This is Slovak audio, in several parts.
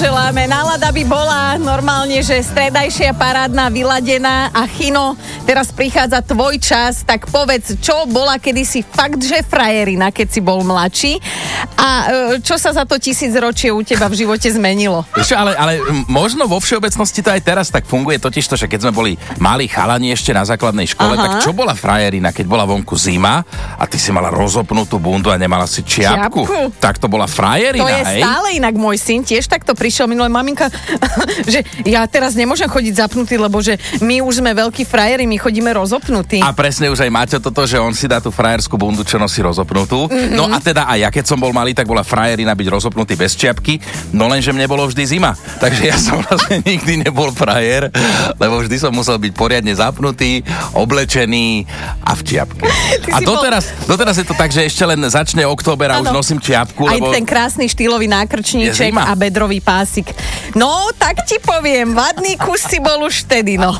blahoželáme. Nálada by bola normálne, že stredajšia parádna, vyladená a Chino, teraz prichádza tvoj čas, tak povedz, čo bola kedysi fakt, že frajerina, keď si bol mladší a čo sa za to 1000 ročie u teba v živote zmenilo? Ešte, ale možno vo všeobecnosti to aj teraz tak funguje, totiž to, že keď sme boli malí chalani ešte na základnej škole, tak čo bola frajerina, keď bola vonku zima a ty si mala rozopnutú bundu a nemala si čiapku? Tak to bola frajerina, to je hej? Stále inak môj syn tiež takto prišiel minulé, maminka, že ja teraz nemôžem chodiť zapnutý, lebo že my už sme veľkí frajeri, my chodíme rozopnutí. A presne už aj Maťo toto, že on si dá tú frajerskú bundu, čo nosí rozopnutú. No a teda aj ja, keď som bol malý, tak bola frajerina byť rozopnutý bez čiapky, no lenže mne bolo vždy zima. Takže ja som vlastne nikdy nebol frajer, lebo vždy som musel byť poriadne zapnutý, oblečený a v čiapke. A doteraz je to tak, že ešte len začne október a už nosím čiapku. Aj ten krásny štýlový nákrčníček a bedrový pásik. No, tak ti poviem, vadný kus si bol už vtedy, no.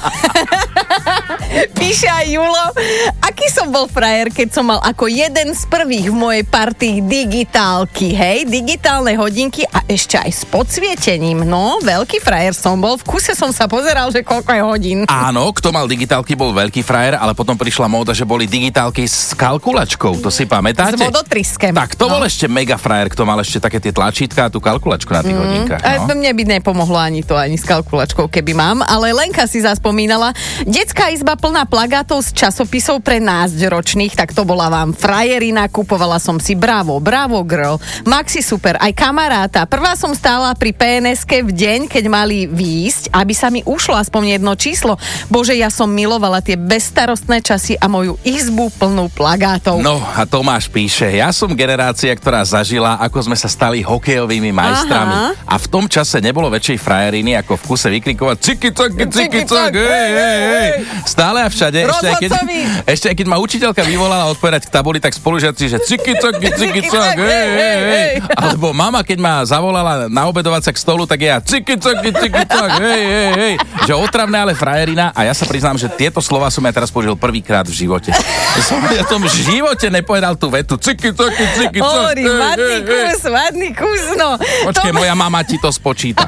Píše aj Julo, aký som bol frajer, keď som mal ako jeden z prvých v mojej partii digitálky, hej, digitálne hodinky a ešte aj s podsvietením. No, veľký frajer som bol, v kuse som sa pozeral, že koľko je hodín. Áno, kto mal digitálky, bol veľký frajer, ale potom prišla móda, že boli digitálky s kalkulačkou, to si pamätáte? S vodotryskem. Tak, to bol ešte mega frajer, kto mal ešte také tie tlačítka a tú kalkulačku na tých hodinkách. No? Mne by nepomohlo ani s kalkulačkou, keby mám, ale Lenka si zaspomínala, detská izba plná plagátov z časopisov pre násťročných, tak to bola vám frajerina, kupovala som si Bravo Girl, Maxi Super, aj kamaráta. Prvá som stála pri PNS-ke v deň, keď mali výjsť, aby sa mi ušlo aspoň jedno číslo. Bože, ja som milovala tie bezstarostné časy a moju izbu plnú plagátov. No a Tomáš píše, ja som generácia, ktorá zažila, ako sme sa stali hokejovými majstrami. A v tom čase nebolo väčšej frajeriny, ako v kuse vykrikovať ciky-cak, hej. Stále a všade. Ešte aj keď ma učiteľka vyvolala odpovedať k tabuli, tak spolužiaci, že ciky-cak, hej. Alebo mama, keď ma zavolala na obedovať sa k stolu, tak ja ciky-cak, hej. Že otravné, ale frajerina. A ja sa priznám, že tieto slova som ja teraz použil prvýkrát v živote. Ja som v živote nepovedal tú vetu ciky-cak. Hovorí, vadný kus, no. Počkej, moja mama ti to spočíta.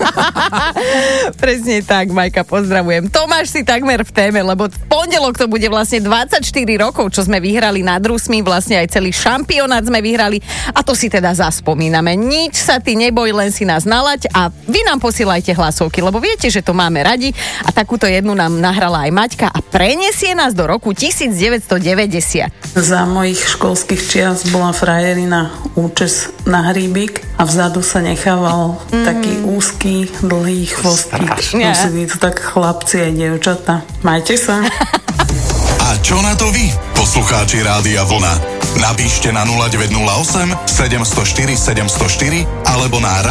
Presne tak, Majka, pozdravujem. Tomáš si takmer v téme, lebo v pondelok to bude vlastne 24 rokov, čo sme vyhrali nad Rusmi, vlastne aj celý šampionát sme vyhrali a to si teda zaspomíname. Nič sa ty neboj, len si nás nalaď a vy nám posielajte hlasovky, lebo viete, že to máme radi a takúto jednu nám nahrala aj Maťka a preniesie nás do roku 1990. Za mojich školských čias bola frajerina účes na hríbik a vzadu sa nechával taký úzky, dlhý chvostík. Nosili to tak chlapci aj dievčatá. Majte sa. A čo na to vy, poslucháči Rádia Vlna? Napíšte na 0908 704 704 alebo na